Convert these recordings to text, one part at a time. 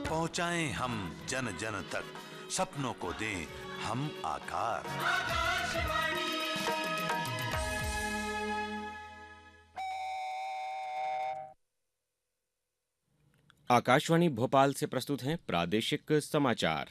पहुंचाएं हम जन जन तक, सपनों को दें हम आकार। आकाशवाणी भोपाल से प्रस्तुत हैं प्रादेशिक समाचार।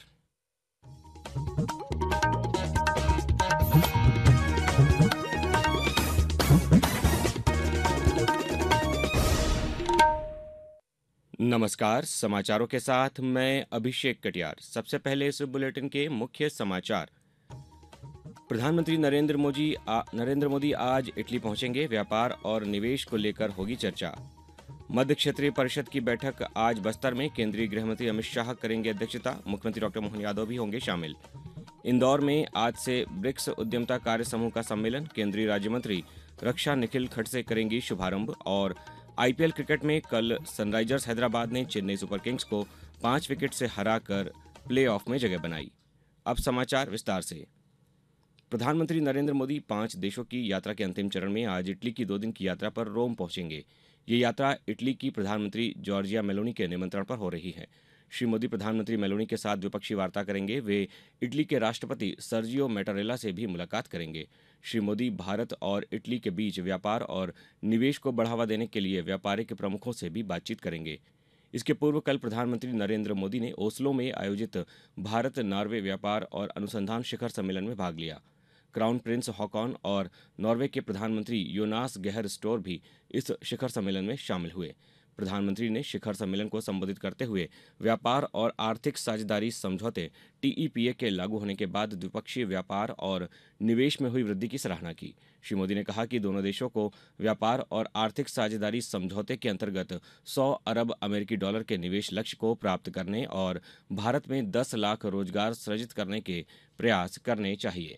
नमस्कार, समाचारों के साथ मैं अभिषेक कटियार। सबसे पहले इस बुलेटिन के मुख्य समाचार। प्रधानमंत्री नरेंद्र मोदी आज इटली पहुंचेंगे। व्यापार और निवेश को लेकर होगी चर्चा। मध्य क्षेत्रीय परिषद की बैठक आज बस्तर में। केंद्रीय गृह मंत्री अमित शाह करेंगे अध्यक्षता। मुख्यमंत्री डॉक्टर मोहन यादव भी होंगे शामिल। इंदौर में आज से ब्रिक्स उद्यमता कार्य समूह का सम्मेलन। केंद्रीय राज्य मंत्री रक्षा निखिल खड़से करेंगी शुभारंभ। और आईपीएल क्रिकेट में कल सनराइजर्स हैदराबाद ने चेन्नई सुपर किंग्स को 5 विकेट से हराकर प्लेऑफ में जगह बनाई। अब समाचार विस्तार से। प्रधानमंत्री नरेंद्र मोदी 5 देशों की यात्रा के अंतिम चरण में आज इटली की 2 दिन की यात्रा पर रोम पहुंचेंगे। ये यात्रा इटली की प्रधानमंत्री जॉर्जिया मेलोनी के निमंत्रण पर हो रही है। श्री मोदी प्रधानमंत्री मेलोनी के साथ द्विपक्षीय वार्ता करेंगे। वे इटली के राष्ट्रपति सर्जियो मैटारेला से भी मुलाकात करेंगे। श्री मोदी भारत और इटली के बीच व्यापार और निवेश को बढ़ावा देने के लिए व्यापारिक प्रमुखों से भी बातचीत करेंगे। इसके पूर्व कल प्रधानमंत्री नरेंद्र मोदी ने ओस्लो में आयोजित भारत नॉर्वे व्यापार और अनुसंधान शिखर सम्मेलन में भाग लिया। क्राउन प्रिंस हॉकॉन और नॉर्वे के प्रधानमंत्री योनास गेहर स्टोर भी इस शिखर सम्मेलन में शामिल हुए। प्रधानमंत्री ने शिखर सम्मेलन को संबोधित करते हुए व्यापार और आर्थिक साझेदारी समझौते टीईपीए के लागू होने के बाद द्विपक्षीय व्यापार और निवेश में हुई वृद्धि की सराहना की। श्री मोदी ने कहा कि दोनों देशों को व्यापार और आर्थिक साझेदारी समझौते के अंतर्गत 100 अरब अमेरिकी डॉलर के निवेश लक्ष्य को प्राप्त करने और भारत में 10 लाख रोजगार सृजित करने के प्रयास करने चाहिए।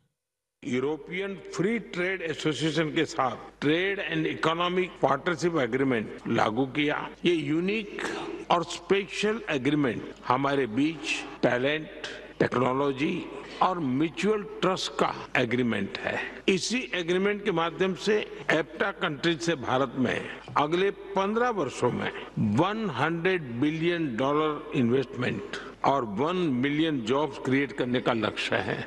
यूरोपियन फ्री ट्रेड एसोसिएशन के साथ trade and economic partnership agreement लागू किया। ये यूनिक और स्पेशल एग्रीमेंट हमारे बीच टैलेंट, टेक्नोलॉजी और म्यूचुअल ट्रस्ट का एग्रीमेंट है। इसी एग्रीमेंट के माध्यम से एप्टा कंट्रीज से भारत में अगले 15 वर्षों में $100 बिलियन इन्वेस्टमेंट और 1 मिलियन जॉब्स क्रिएट करने का लक्ष्य है।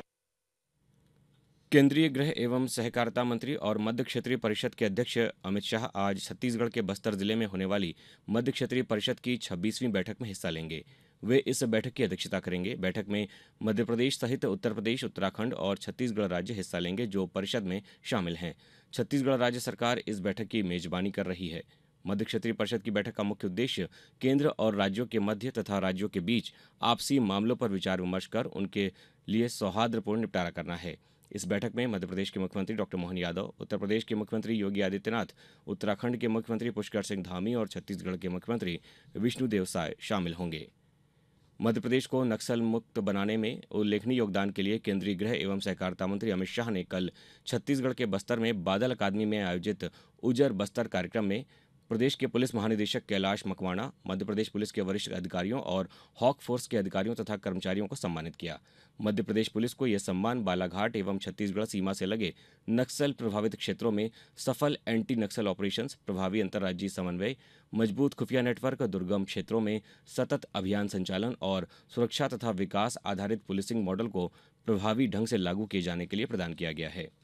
केंद्रीय गृह एवं सहकारिता मंत्री और मध्य क्षेत्रीय परिषद के अध्यक्ष अमित शाह आज छत्तीसगढ़ के बस्तर जिले में होने वाली मध्य क्षेत्रीय परिषद की 26वीं बैठक में हिस्सा लेंगे। वे इस बैठक की अध्यक्षता करेंगे। बैठक में मध्य प्रदेश सहित उत्तर प्रदेश, उत्तराखंड और छत्तीसगढ़ राज्य हिस्सा लेंगे, जो परिषद में शामिल हैं। छत्तीसगढ़ राज्य सरकार इस बैठक की मेजबानी कर रही है। मध्य क्षेत्रीय परिषद की बैठक का मुख्य उद्देश्य केंद्र और राज्यों के मध्य तथा राज्यों के बीच आपसी मामलों पर विचार विमर्श कर उनके लिए सौहार्दपूर्ण निपटारा करना है। इस बैठक में मध्य प्रदेश के मुख्यमंत्री डॉक्टर मोहन यादव, उत्तर प्रदेश के मुख्यमंत्री योगी आदित्यनाथ, उत्तराखंड के मुख्यमंत्री पुष्कर सिंह धामी और छत्तीसगढ़ के मुख्यमंत्री विष्णुदेव साय शामिल होंगे। मध्य प्रदेश को नक्सल मुक्त बनाने में उल्लेखनीय योगदान के लिए केंद्रीय गृह एवं सहकारिता मंत्री अमित शाह ने कल छत्तीसगढ़ के बस्तर में बादल अकादमी में आयोजित उजर बस्तर कार्यक्रम में प्रदेश के पुलिस महानिदेशक कैलाश मकवाणा, मध्य प्रदेश पुलिस के वरिष्ठ अधिकारियों और हॉक फोर्स के अधिकारियों तथा कर्मचारियों को सम्मानित किया। मध्य प्रदेश पुलिस को यह सम्मान बालाघाट एवं छत्तीसगढ़ सीमा से लगे नक्सल प्रभावित क्षेत्रों में सफल एंटी नक्सल ऑपरेशंस, प्रभावी अंतर्राज्यीय समन्वय, मजबूत खुफिया नेटवर्क, दुर्गम क्षेत्रों में सतत अभियान संचालन और सुरक्षा तथा विकास आधारित पुलिसिंग मॉडल को प्रभावी ढंग से लागू किए जाने के लिए प्रदान किया गया है।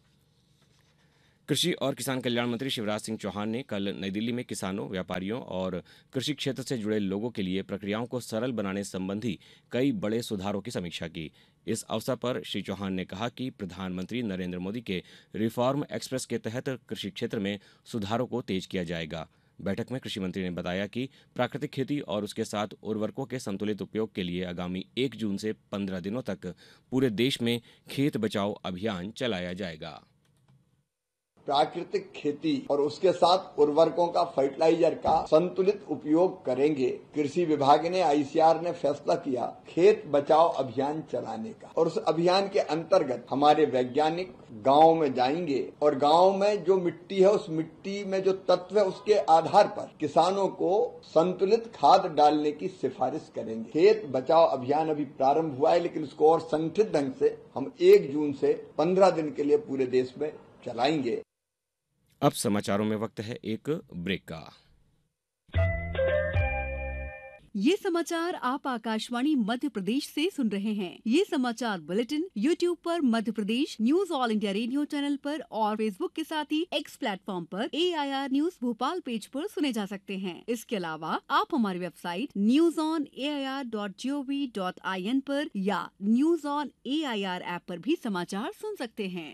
कृषि और किसान कल्याण मंत्री शिवराज सिंह चौहान ने कल नई दिल्ली में किसानों, व्यापारियों और कृषि क्षेत्र से जुड़े लोगों के लिए प्रक्रियाओं को सरल बनाने संबंधी कई बड़े सुधारों की समीक्षा की। इस अवसर पर श्री चौहान ने कहा कि प्रधानमंत्री नरेंद्र मोदी के रिफॉर्म एक्सप्रेस के तहत कृषि क्षेत्र में सुधारों को तेज किया जाएगा। बैठक में कृषि मंत्री ने बताया कि प्राकृतिक खेती और उसके साथ उर्वरकों के संतुलित उपयोग के लिए आगामी 1 जून से 15 दिनों तक पूरे देश में खेत बचाओ अभियान चलाया जाएगा। प्राकृतिक खेती और उसके साथ उर्वरकों का, फर्टिलाइजर का संतुलित उपयोग करेंगे। कृषि विभाग ने, आईसीआर ने फैसला किया खेत बचाओ अभियान चलाने का, और उस अभियान के अंतर्गत हमारे वैज्ञानिक गांव में जाएंगे और गांव में जो मिट्टी है, उस मिट्टी में जो तत्व है, उसके आधार पर किसानों को संतुलित खाद डालने की सिफारिश करेंगे। खेत बचाओ अभियान अभी प्रारंभ हुआ है, लेकिन इसको और संगठित ढंग से हम 1 जून से 15 दिन के लिए पूरे देश में चलाएंगे। अब समाचारों में वक्त है एक ब्रेक का। ये समाचार आप आकाशवाणी मध्य प्रदेश से सुन रहे हैं। ये समाचार बुलेटिन YouTube पर Madhya Pradesh news all India radio channel पर और फेसबुक के साथ ही एक्स प्लेटफॉर्म पर AIR न्यूज भोपाल पेज पर सुने जा सकते हैं। इसके अलावा आप हमारी वेबसाइट newsonair.gov.in पर या न्यूज ऑन AIR ऐप पर भी समाचार सुन सकते हैं।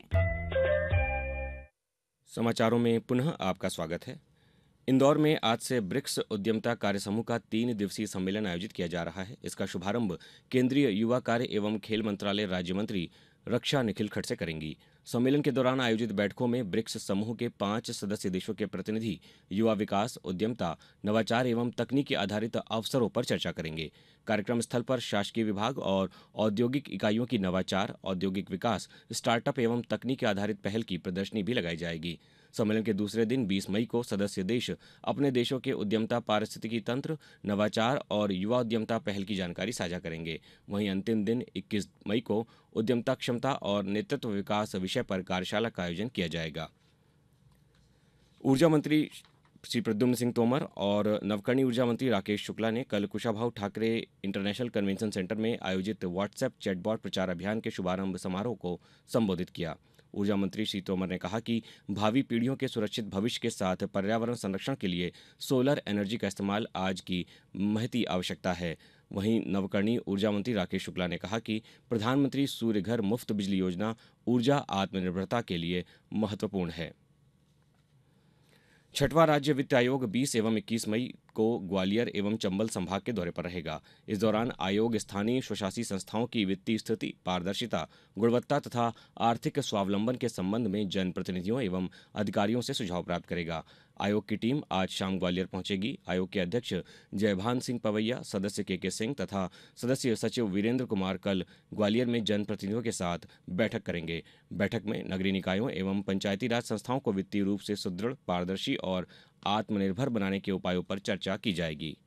समाचारों में पुनः आपका स्वागत है। इंदौर में आज से ब्रिक्स उद्यमिता कार्य समूह का 3 दिवसीय सम्मेलन आयोजित किया जा रहा है। इसका शुभारंभ केंद्रीय युवा कार्य एवं खेल मंत्रालय राज्य मंत्री रक्षा निखिल खड़से करेंगी। सम्मेलन के दौरान आयोजित बैठकों में ब्रिक्स समूह के 5 सदस्य देशों के प्रतिनिधि युवा विकास, उद्यमिता, नवाचार एवं तकनीकी आधारित अवसरों पर चर्चा करेंगे। कार्यक्रम स्थल पर शासकीय विभाग और औद्योगिक इकाइयों की नवाचार, औद्योगिक विकास, स्टार्टअप एवं तकनीकी आधारित पहल की प्रदर्शनी भी लगाई जाएगी। सम्मेलन के दूसरे दिन 20 मई को सदस्य देश अपने देशों के उद्यमिता, पारिस्थितिकी तंत्र, नवाचार और युवा उद्यमिता पहल की जानकारी साझा करेंगे। वहीं अंतिम दिन 21 मई को उद्यमिता क्षमता और नेतृत्व विकास विषय पर कार्यशाला का आयोजन किया जाएगा। ऊर्जा मंत्री श्री प्रद्युम्न सिंह तोमर और नवकरणीय ऊर्जा मंत्री राकेश शुक्ला ने कल Kushabhau Thackeray international convention centre में आयोजित व्हाट्सएप चैटबॉट प्रचार अभियान के शुभारंभ समारोह को संबोधित किया। ऊर्जा मंत्री श्री तोमर ने कहा कि भावी पीढ़ियों के सुरक्षित भविष्य के साथ पर्यावरण संरक्षण के लिए सोलर एनर्जी का इस्तेमाल आज की महती आवश्यकता है। वहीं नवकरणीय ऊर्जा मंत्री राकेश शुक्ला ने कहा कि प्रधानमंत्री सूर्य घर मुफ्त बिजली योजना ऊर्जा आत्मनिर्भरता के लिए महत्वपूर्ण है। छठवां राज्य वित्त आयोग 20 एवं 21 मई को ग्वालियर एवं चंबल संभाग के दौरे पर रहेगा। इस दौरान आयोग स्थानीय स्वशासी संस्थाओं की वित्तीय स्थिति, पारदर्शिता, गुणवत्ता तथा आर्थिक स्वावलंबन के संबंध में जनप्रतिनिधियों एवं अधिकारियों से सुझाव प्राप्त करेगा। आयोग की टीम आज शाम ग्वालियर पहुंचेगी। आयोग के अध्यक्ष जयभान सिंह पवैया, सदस्य के सिंह तथा सदस्य सचिव वीरेंद्र कुमार कल ग्वालियर में जनप्रतिनिधियों के साथ बैठक करेंगे। बैठक में नगरीय निकायों एवं पंचायती राज संस्थाओं को वित्तीय रूप से सुदृढ़, पारदर्शी और आत्मनिर्भर बनाने के उपायों पर चर्चा की जाएगी।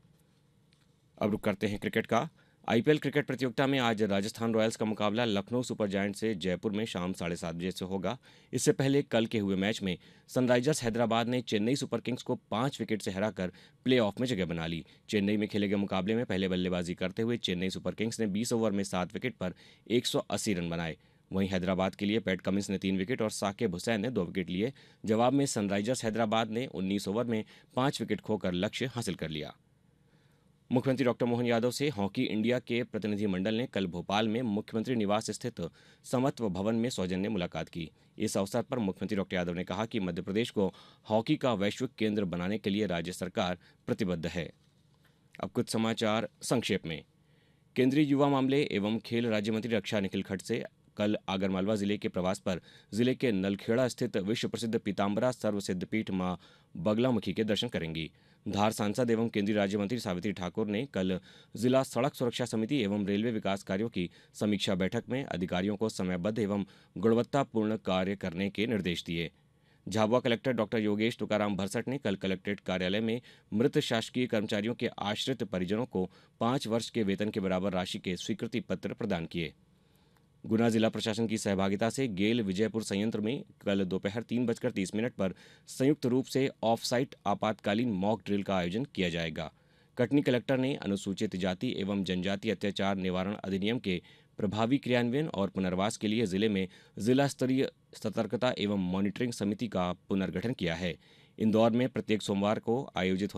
अब रुक करते हैं क्रिकेट का। IPL क्रिकेट प्रतियोगिता में आज राजस्थान रॉयल्स का मुकाबला लखनऊ सुपर जायंट से जयपुर में शाम 7:30 बजे से होगा। इससे पहले कल के हुए मैच में सनराइजर्स हैदराबाद ने चेन्नई सुपर किंग्स को 5 विकेट से हराकर प्लेऑफ में जगह बना ली। चेन्नई में खेले गए मुकाबले में पहले बल्लेबाजी करते हुए चेन्नई सुपर किंग्स ने 20 ओवर में 7 विकेट पर 180 रन बनाए। वहीं हैदराबाद के लिए पैट कमिंस ने 3 विकेट और साकिब हुसैन ने 2 विकेट लिए। जवाब में सनराइजर्स हैदराबाद ने 19 ओवर में 5 विकेट खोकर लक्ष्य हासिल कर लिया। मुख्यमंत्री डॉक्टर मोहन यादव से हॉकी इंडिया के प्रतिनिधिमंडल ने कल भोपाल में मुख्यमंत्री निवास स्थित समत्व भवन में सौजन्य मुलाकात की। इस अवसर पर मुख्यमंत्री डॉक्टर यादव ने कहा कि मध्य प्रदेश को हॉकी का वैश्विक केंद्र बनाने के लिए राज्य सरकार प्रतिबद्ध है। अब कुछ समाचार संक्षेप में। केंद्रीय युवा मामले एवं खेल राज्य मंत्री रक्षा निखिल खड़से कल आगरमालवा जिले के प्रवास पर जिले के नलखेड़ा स्थित विश्व प्रसिद्ध पीताम्बरा सर्व सिद्धपीठ मां बगलामुखी के दर्शन करेंगी। धार सांसद एवं केंद्रीय राज्य मंत्री सावित्री ठाकुर ने कल जिला सड़क सुरक्षा समिति एवं रेलवे विकास कार्यों की समीक्षा बैठक में अधिकारियों को समयबद्ध एवं गुणवत्तापूर्ण कार्य करने के निर्देश दिए। झाबुआ कलेक्टर डॉक्टर योगेश तुकाराम भरसट ने कल कलेक्ट्रेट कार्यालय में मृत शासकीय कर्मचारियों के आश्रित परिजनों को 5 वर्ष के वेतन के बराबर राशि के स्वीकृति पत्र प्रदान किए। गुना जिला प्रशासन की सहभागिता से गेल विजयपुर संयंत्र में कल दोपहर 3:30 पर संयुक्त रूप से ऑफ साइट आपातकालीन मॉक ड्रिल का आयोजन किया जाएगा। कटनी कलेक्टर ने अनुसूचित जाति एवं जनजाति अत्याचार निवारण अधिनियम के प्रभावी क्रियान्वयन और पुनर्वास के लिए जिले में जिला स्तरीय सतर्कता एवं मॉनिटरिंग समिति का पुनर्गठन किया है। इंदौर में प्रत्येक सोमवार को आयोजित